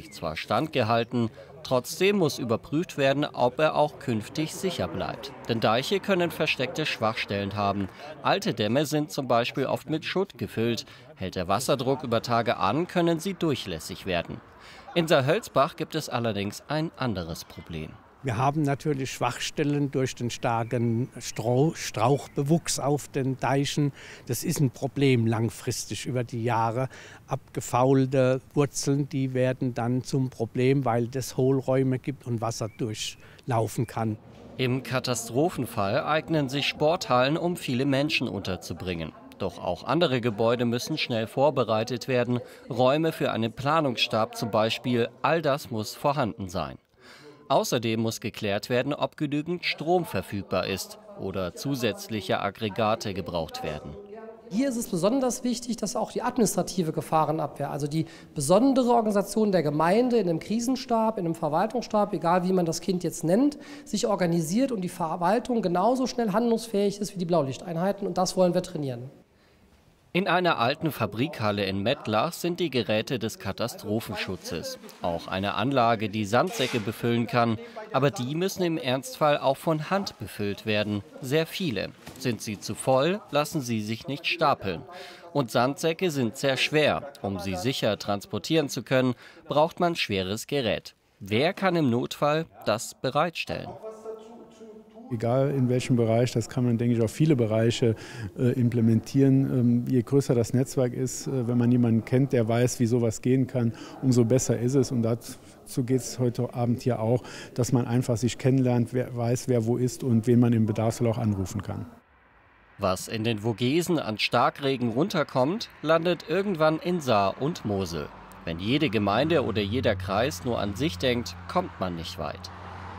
sich zwar standgehalten, trotzdem muss überprüft werden, ob er auch künftig sicher bleibt. Denn Deiche können versteckte Schwachstellen haben. Alte Dämme sind zum Beispiel oft mit Schutt gefüllt. Hält der Wasserdruck über Tage an, können sie durchlässig werden. In Saarhölzbach gibt es allerdings ein anderes Problem. Wir haben natürlich Schwachstellen durch den starken Strauchbewuchs auf den Deichen. Das ist ein Problem langfristig über die Jahre. Abgefaulte Wurzeln, die werden dann zum Problem, weil es Hohlräume gibt und Wasser durchlaufen kann. Im Katastrophenfall eignen sich Sporthallen, um viele Menschen unterzubringen. Doch auch andere Gebäude müssen schnell vorbereitet werden. Räume für einen Planungsstab zum Beispiel, all das muss vorhanden sein. Außerdem muss geklärt werden, ob genügend Strom verfügbar ist oder zusätzliche Aggregate gebraucht werden. Hier ist es besonders wichtig, dass auch die administrative Gefahrenabwehr, also die besondere Organisation der Gemeinde in einem Krisenstab, in einem Verwaltungsstab, egal wie man das Kind jetzt nennt, sich organisiert und die Verwaltung genauso schnell handlungsfähig ist wie die Blaulichteinheiten. Und das wollen wir trainieren. In einer alten Fabrikhalle in Mettlach sind die Geräte des Katastrophenschutzes. Auch eine Anlage, die Sandsäcke befüllen kann. Aber die müssen im Ernstfall auch von Hand befüllt werden. Sehr viele. Sind sie zu voll, lassen sie sich nicht stapeln. Und Sandsäcke sind sehr schwer. Um sie sicher transportieren zu können, braucht man schweres Gerät. Wer kann im Notfall das bereitstellen? Egal in welchem Bereich, das kann man, denke ich, auf viele Bereiche implementieren. Je größer das Netzwerk ist, wenn man jemanden kennt, der weiß, wie sowas gehen kann, umso besser ist es. Und dazu geht es heute Abend hier auch, dass man einfach sich kennenlernt, weiß, wer wo ist und wen man im Bedarfsfall auch anrufen kann. Was in den Vogesen an Starkregen runterkommt, landet irgendwann in Saar und Mosel. Wenn jede Gemeinde oder jeder Kreis nur an sich denkt, kommt man nicht weit.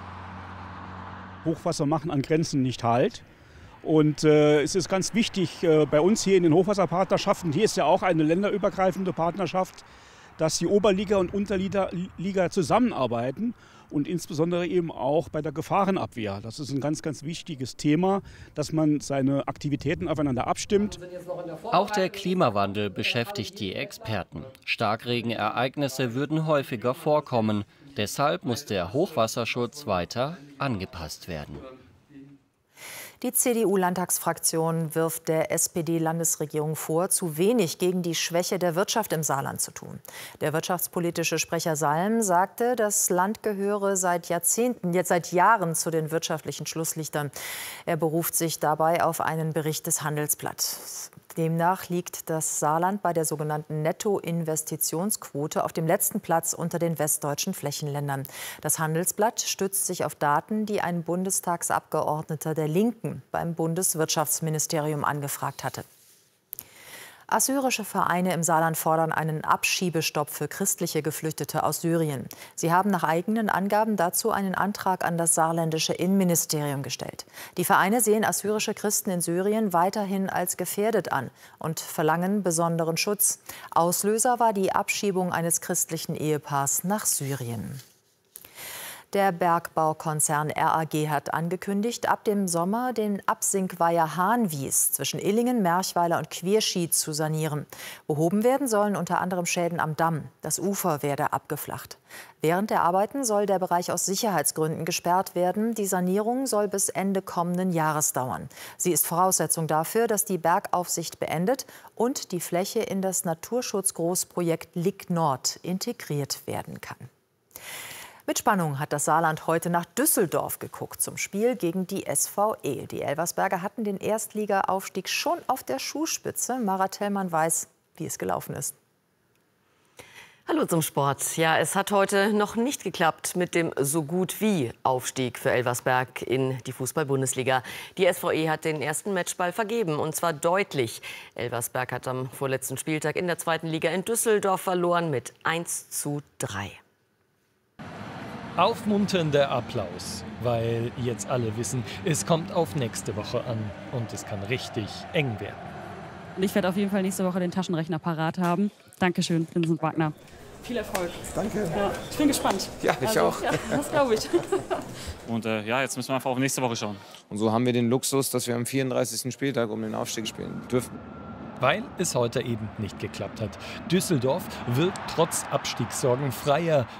Hochwasser machen an Grenzen nicht Halt. Und es ist ganz wichtig bei uns hier in den Hochwasserpartnerschaften, hier ist ja auch eine länderübergreifende Partnerschaft, dass die Oberliga und Unterliga zusammenarbeiten und insbesondere eben auch bei der Gefahrenabwehr. Das ist ein ganz, ganz wichtiges Thema, dass man seine Aktivitäten aufeinander abstimmt. Auch der Klimawandel beschäftigt die Experten. Starkregenereignisse würden häufiger vorkommen. Deshalb muss der Hochwasserschutz weiter angepasst werden. Die CDU-Landtagsfraktion wirft der SPD-Landesregierung vor, zu wenig gegen die Schwäche der Wirtschaft im Saarland zu tun. Der wirtschaftspolitische Sprecher Salm sagte, das Land gehöre seit Jahrzehnten, jetzt seit Jahren zu den wirtschaftlichen Schlusslichtern. Er beruft sich dabei auf einen Bericht des Handelsblatts. Demnach liegt das Saarland bei der sogenannten Nettoinvestitionsquote auf dem letzten Platz unter den westdeutschen Flächenländern. Das Handelsblatt stützt sich auf Daten, die ein Bundestagsabgeordneter der Linken beim Bundeswirtschaftsministerium angefragt hatte. Assyrische Vereine im Saarland fordern einen Abschiebestopp für christliche Geflüchtete aus Syrien. Sie haben nach eigenen Angaben dazu einen Antrag an das saarländische Innenministerium gestellt. Die Vereine sehen assyrische Christen in Syrien weiterhin als gefährdet an und verlangen besonderen Schutz. Auslöser war die Abschiebung eines christlichen Ehepaars nach Syrien. Der Bergbaukonzern RAG hat angekündigt, ab dem Sommer den Absinkweiher Hahnwies zwischen Illingen, Merchweiler und Quierschied zu sanieren. Behoben werden sollen unter anderem Schäden am Damm. Das Ufer werde abgeflacht. Während der Arbeiten soll der Bereich aus Sicherheitsgründen gesperrt werden. Die Sanierung soll bis Ende kommenden Jahres dauern. Sie ist Voraussetzung dafür, dass die Bergaufsicht beendet und die Fläche in das Naturschutzgroßprojekt Lick Nord integriert werden kann. Mit Spannung hat das Saarland heute nach Düsseldorf geguckt zum Spiel gegen die SVE. Die Elversberger hatten den Erstligaaufstieg schon auf der Schuhspitze. Mara Tellmann weiß, wie es gelaufen ist. Hallo zum Sport. Ja, es hat heute noch nicht geklappt mit dem so gut wie Aufstieg für Elversberg in die Fußball-Bundesliga. Die SVE hat den ersten Matchball vergeben, und zwar deutlich. Elversberg hat am vorletzten Spieltag in der zweiten Liga in Düsseldorf verloren mit 1:3. Aufmunternder Applaus, weil jetzt alle wissen, es kommt auf nächste Woche an und es kann richtig eng werden. Ich werde auf jeden Fall nächste Woche den Taschenrechner parat haben. Dankeschön, Vincent Wagner. Viel Erfolg. Danke. Ja, ich bin gespannt. Ja, ich auch. Ja, das glaube ich. Und ja, jetzt müssen wir einfach auf nächste Woche schauen. Und so haben wir den Luxus, dass wir am 34. Spieltag um den Aufstieg spielen dürfen. Weil es heute eben nicht geklappt hat. Düsseldorf wird trotz Abstiegssorgen freier